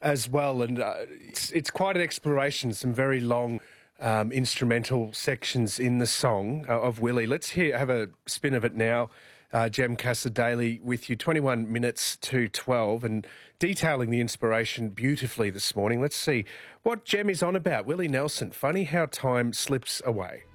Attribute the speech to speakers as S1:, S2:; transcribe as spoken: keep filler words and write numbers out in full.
S1: as well. And uh, it's, it's quite an exploration, some very long um, instrumental sections in the song uh, of Willie. Let's hear have a spin of it now. Uh, Jem Cassar-Daley with you, twenty-one minutes to twelve, and detailing the inspiration beautifully this morning. Let's see what Jem is on about. Willie Nelson, funny how time slips away.